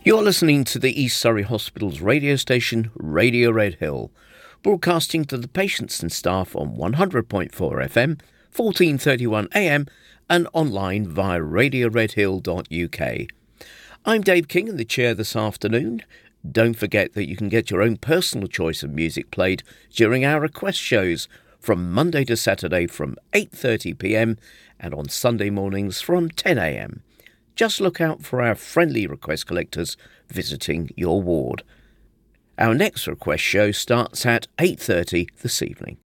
You're listening to the East Surrey Hospital's radio station, Radio Red Hill, broadcasting to the patients and staff on 100.4 FM, 1431 AM and online via radioredhill.uk. I'm Dave King in the chair this afternoon. Don't forget that you can get your own personal choice of music played during our request shows from Monday to Saturday from 8:30pm and on Sunday mornings from 10am. Just look out for our friendly request collectors visiting your ward. Our next request show starts at 8:30 this evening.